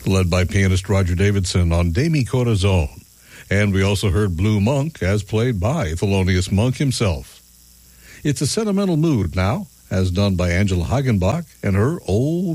led by pianist Roger Davidson on De Mi Corazon. And we also heard Blue Monk, as played by Thelonious Monk himself. It's a sentimental mood now, as done by Angela Hagenbach and her Old